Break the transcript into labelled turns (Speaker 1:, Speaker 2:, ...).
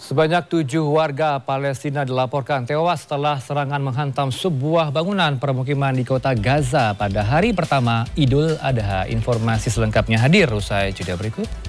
Speaker 1: Sebanyak 7 warga Palestina dilaporkan tewas setelah serangan menghantam sebuah bangunan permukiman di kota Gaza pada hari pertama Idul Adha. Informasi selengkapnya hadir usai jeda berikut.